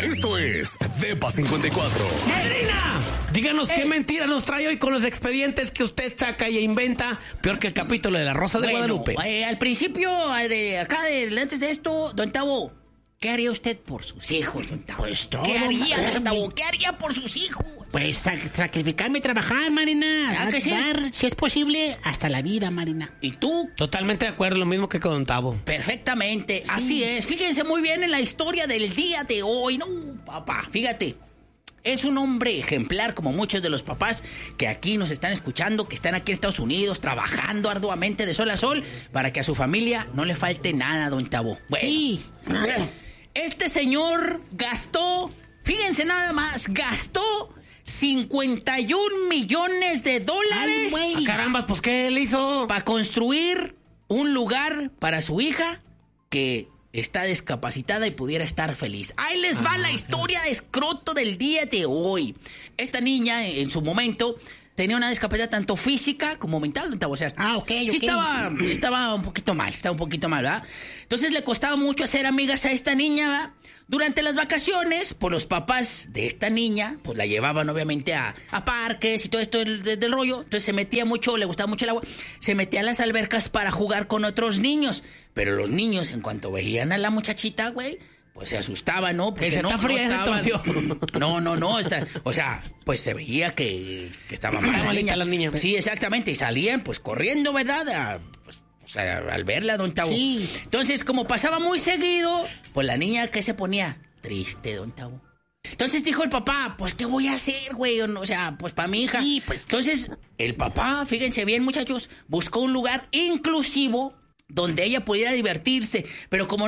Esto es Depa 54. ¡Marina! Díganos qué mentira nos trae hoy con los expedientes que usted saca y inventa, peor que el capítulo de La Rosa de Guadalupe. Al principio, antes de esto, don Tavo, ¿qué haría usted por sus hijos, don Tavo? Pues todo. ¿Qué haría, don Tavo? ¿Qué haría por sus hijos? Pues sacrificarme y trabajar, Marina. ¿Ah, que sí? Dar, si es posible, hasta la vida, Marina. ¿Y tú? Totalmente de acuerdo, lo mismo que con Tavo. Perfectamente, así es. Fíjense muy bien en la historia del día de hoy. No, papá, fíjate. Es un hombre ejemplar, como muchos de los papás que aquí nos están escuchando, que están aquí en Estados Unidos trabajando arduamente de sol a sol para que a su familia no le falte nada, don Tavo. Bueno, Sí. este señor gastó, fíjense nada más, gastó 51 millones de dólares Ay, güey. Carambas, pues ¿qué le hizo? para construir un lugar para su hija que está discapacitada y pudiera estar feliz. Ahí les va la historia de escroto del día de hoy. Esta niña, en su momento, tenía una discapacidad tanto física como mental. O sea, Ok. sí estaba un poquito mal, ¿verdad? Entonces le costaba mucho hacer amigas a esta niña, ¿verdad? Durante las vacaciones, pues los papás de esta niña, pues la llevaban obviamente a parques y todo esto del rollo. Entonces se metía mucho, le gustaba mucho el agua, se metía a las albercas para jugar con otros niños. Pero los niños, en cuanto veían a la muchachita, güey, pues se asustaban, ¿no? Porque Que se está fría, se torció. No, o sea, pues se veía que estaba mal malita la niña. Sí, exactamente, y salían pues corriendo, ¿verdad? Al verla, don Tavo. Sí. Entonces, como pasaba muy seguido, pues la niña, ¿qué se ponía? Triste, don Tavo. Entonces dijo el papá, pues, ¿qué voy a hacer, güey? O sea, pues, para mi hija. Sí, pues. Entonces, el papá, fíjense bien, muchachos, buscó un lugar inclusivo donde ella pudiera divertirse. Pero como